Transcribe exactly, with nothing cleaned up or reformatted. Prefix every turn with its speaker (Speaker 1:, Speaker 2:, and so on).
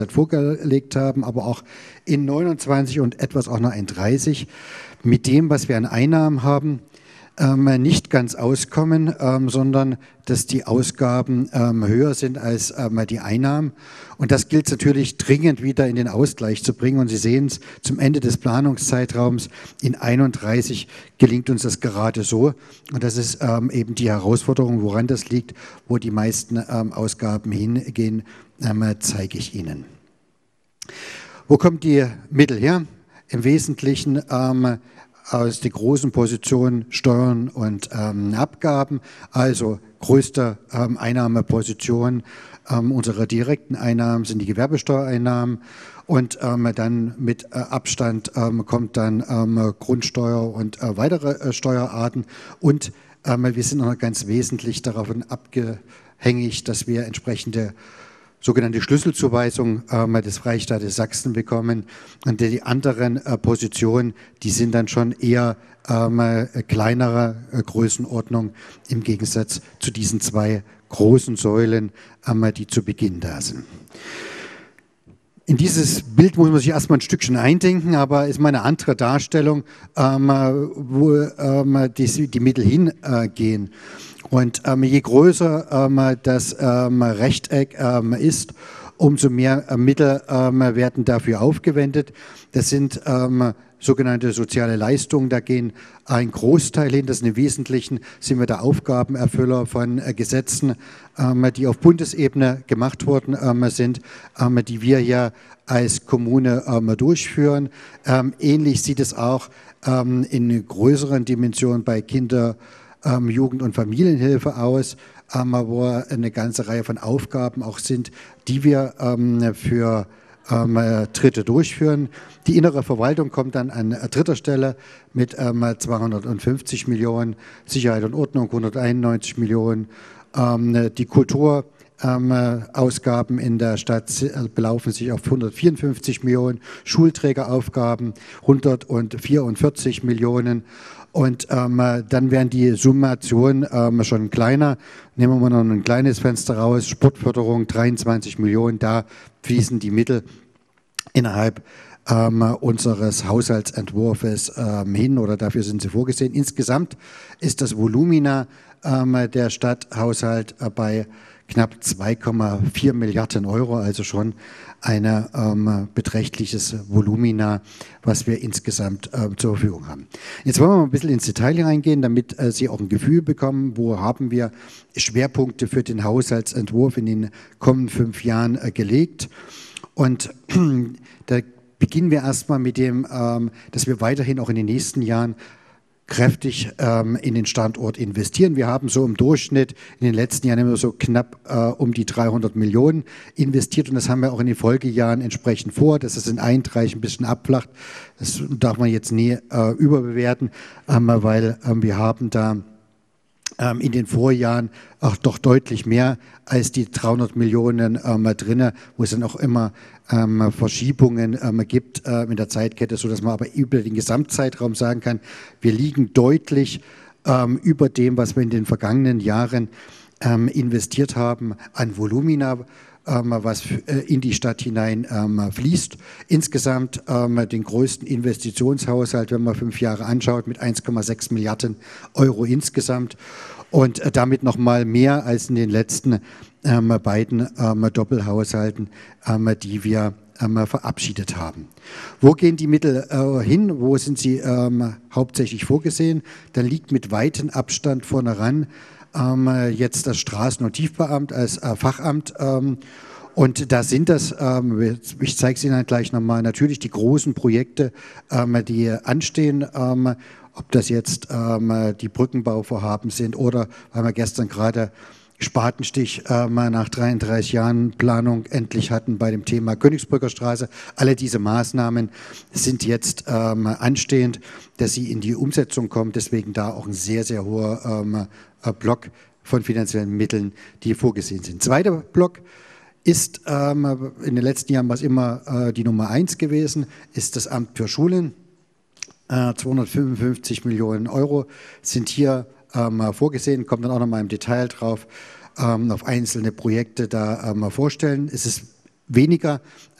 Speaker 1: vorgelegt haben, aber auch in neunundzwanzig und etwas auch noch in dreißig mit dem, was wir an Einnahmen haben, ähm, nicht ganz auskommen, ähm, sondern dass die Ausgaben ähm, höher sind als ähm, die Einnahmen. Und das gilt natürlich dringend wieder in den Ausgleich zu bringen. Und Sie sehen es, zum Ende des Planungszeitraums in einunddreißig gelingt uns das gerade so. Und das ist ähm, eben die Herausforderung, woran das liegt, wo die meisten ähm, Ausgaben hingehen, ähm, zeige ich Ihnen. Wo kommen die Mittel her? Im Wesentlichen ähm, aus den großen Positionen Steuern und ähm, Abgaben, also größte ähm, Einnahmeposition ähm, unserer direkten Einnahmen sind die Gewerbesteuereinnahmen und ähm, dann mit äh, Abstand ähm, kommt dann ähm, Grundsteuer und äh, weitere äh, Steuerarten und ähm, wir sind noch ganz wesentlich davon abhängig, dass wir entsprechende sogenannte Schlüsselzuweisung äh, des Freistaates Sachsen bekommen. Und die anderen äh, Positionen, die sind dann schon eher ähm, kleinere äh, Größenordnung im Gegensatz zu diesen zwei großen Säulen, ähm, die zu Beginn da sind. In dieses Bild muss man sich erstmal ein Stückchen eindenken, aber ist mal eine andere Darstellung, ähm, wo ähm, die, die Mittel hingehen. Und ähm, je größer ähm, das ähm, Rechteck ähm, ist, umso mehr äh, Mittel ähm, werden dafür aufgewendet. Das sind ähm, sogenannte soziale Leistungen, da gehen ein Großteil hin. Das sind im Wesentlichen sind wir der Aufgabenerfüller von äh, Gesetzen, ähm, die auf Bundesebene gemacht worden ähm, sind, ähm, die wir hier als Kommune ähm, durchführen. Ähm, ähnlich sieht es auch ähm, in größeren Dimensionen bei Kinder- Ähm, Jugend- und Familienhilfe aus, ähm, wo eine ganze Reihe von Aufgaben auch sind, die wir ähm, für ähm, Dritte durchführen. Die innere Verwaltung kommt dann an dritter Stelle mit ähm, zweihundertfünfzig Millionen, Sicherheit und Ordnung hunderteinundneunzig Millionen, ähm, die Kultur Ähm, Ausgaben in der Stadt belaufen sich auf hundertvierundfünfzig Millionen, Schulträgeraufgaben hundertvierundvierzig Millionen und ähm, dann werden die Summationen ähm, schon kleiner. Nehmen wir mal noch ein kleines Fenster raus, Sportförderung dreiundzwanzig Millionen, da fließen die Mittel innerhalb ähm, unseres Haushaltsentwurfs ähm, hin oder dafür sind sie vorgesehen. Insgesamt ist das Volumina ähm, der Stadthaushalt äh, bei knapp zwei Komma vier Milliarden Euro, also schon ein ähm, beträchtliches Volumina, was wir insgesamt äh, zur Verfügung haben. Jetzt wollen wir mal ein bisschen ins Detail reingehen, damit äh, Sie auch ein Gefühl bekommen, wo haben wir Schwerpunkte für den Haushaltsentwurf in den kommenden fünf Jahren äh, gelegt. Und da beginnen wir erstmal mit dem, ähm, dass wir weiterhin auch in den nächsten Jahren kräftig ähm, in den Standort investieren. Wir haben so im Durchschnitt in den letzten Jahren immer so knapp äh, um die dreihundert Millionen investiert und das haben wir auch in den Folgejahren entsprechend vor, dass es in einunddreißig ein bisschen abflacht. Das darf man jetzt nie äh, überbewerten, ähm, weil ähm, wir haben da ähm, in den Vorjahren auch doch deutlich mehr als die dreihundert Millionen ähm, drin, wo es dann auch immer ähm, Verschiebungen ähm, gibt äh, in der Zeitkette, sodass man aber über den Gesamtzeitraum sagen kann, wir liegen deutlich ähm, über dem, was wir in den vergangenen Jahren ähm, investiert haben an Volumina, ähm, was äh, in die Stadt hinein ähm, fließt. Insgesamt ähm, den größten Investitionshaushalt, wenn man fünf Jahre anschaut, mit eins Komma sechs Milliarden Euro insgesamt. Und äh, damit noch mal mehr als in den letzten ähm, beiden ähm, Doppelhaushalten, ähm, die wir ähm, verabschiedet haben. Wo gehen die Mittel äh, hin? Wo sind sie ähm, hauptsächlich vorgesehen? Da liegt mit weitem Abstand vorne ran ähm, jetzt das Straßen- und Tiefbauamt als äh, Fachamt. Ähm, und da sind das, ähm, ich zeige es Ihnen gleich nochmal, natürlich die großen Projekte, ähm, die anstehen, ähm, ob das jetzt ähm, die Brückenbauvorhaben sind oder, weil wir gestern gerade Spatenstich ähm, nach dreiunddreißig Jahren Planung endlich hatten bei dem Thema Königsbrücker Straße. Alle diese Maßnahmen sind jetzt ähm, anstehend, dass sie in die Umsetzung kommen. Deswegen da auch ein sehr, sehr hoher ähm, Block von finanziellen Mitteln, die vorgesehen sind. Zweiter Block ist ähm, in den letzten Jahren was immer äh, die Nummer eins gewesen, ist das Amt für Schulen. zweihundertfünfundfünfzig Millionen Euro sind hier ähm, vorgesehen, kommt dann auch noch mal im Detail drauf, ähm, auf einzelne Projekte da ähm, vorstellen. Es ist weniger